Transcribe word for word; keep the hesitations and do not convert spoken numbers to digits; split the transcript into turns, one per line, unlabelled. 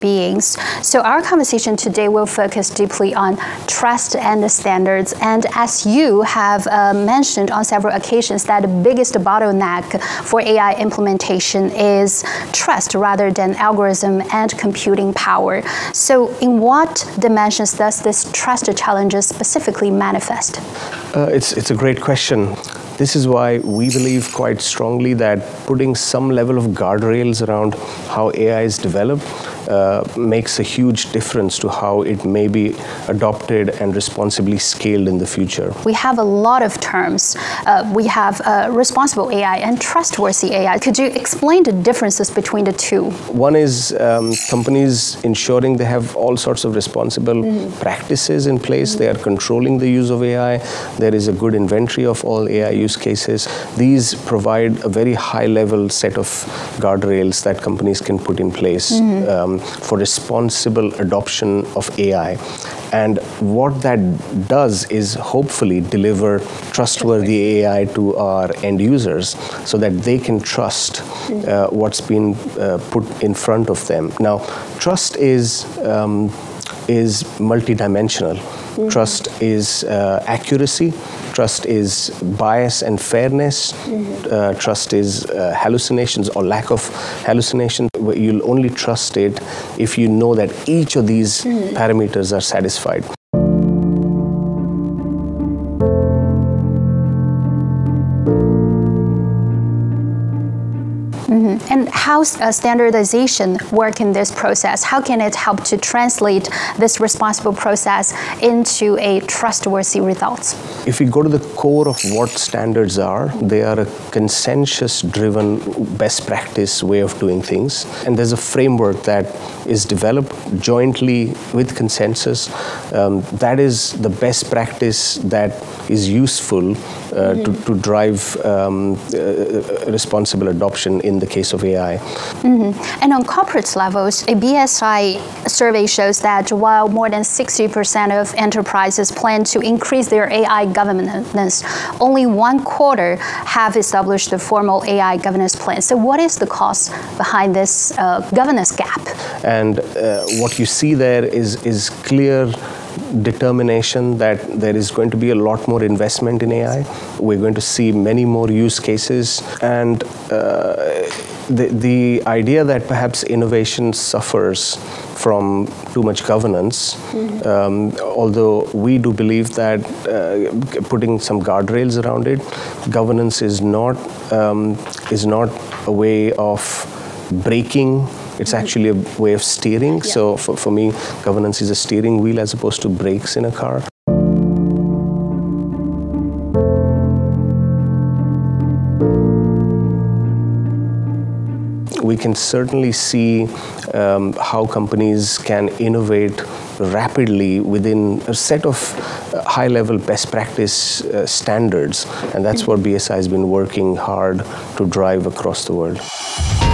beings. So our conversation today will focus deeply on trust and the standards. And as you have uh, mentioned on several occasions, that the biggest bottleneck for A I implementation is trust rather than algorithm and computing power. So in what dimensions does this trust challenges specifically manifest?
Uh, it's, it's a great question. This is why we believe quite strongly that putting some level of guardrails around how A I is developed uh, makes a huge difference to how it may be adopted and responsibly scaled in the future.
We have a lot of terms. Uh, we have uh, responsible A I and trustworthy A I. Could you explain the differences between the two?
One is um, companies ensuring they have all sorts of responsible mm-hmm. practices in place. Mm-hmm. They are controlling the use of A I. There is a good inventory of all A I use cases. These provide a very high-level set of guardrails that companies can put in place mm-hmm. um, for responsible adoption of A I. And what that does is hopefully deliver trustworthy A I to our end users so that they can trust uh, what's been uh, put in front of them. Now, trust is, um, is multidimensional. Mm-hmm. Trust is uh, accuracy. Trust is bias and fairness. Mm-hmm. uh, trust is uh, hallucinations or lack of hallucination. You'll only trust it if you know that each of these mm-hmm. parameters are satisfied.
Mm-hmm. And how uh, standardization work in this process? How can it help to translate this responsible process into a trustworthy results?
If we go to the core of what standards are, they are a consensus-driven best practice way of doing things. And there's a framework that is developed jointly with consensus. Um, that is the best practice that is useful uh, mm-hmm. to, to drive um, uh, responsible adoption in the case of A I.
Mm-hmm. And on corporate levels, a B S I survey shows that while more than sixty percent of enterprises plan to increase their A I governance, only one quarter have established a formal A I governance plan. So what is the cost behind this uh, governance gap?
And uh, what you see there is, is clear determination that there is going to be a lot more investment in A I. We're going to see many more use cases, and uh, the, the idea that perhaps innovation suffers from too much governance, mm-hmm. um, although we do believe that uh, putting some guardrails around it, governance is not, um, is not a way of breaking. It's actually a way of steering. Yeah. So for, for me, governance is a steering wheel as opposed to brakes in a car. We can certainly see um, how companies can innovate rapidly within a set of uh, high-level best practice uh, standards. And that's what B S I has been working hard to drive across the world.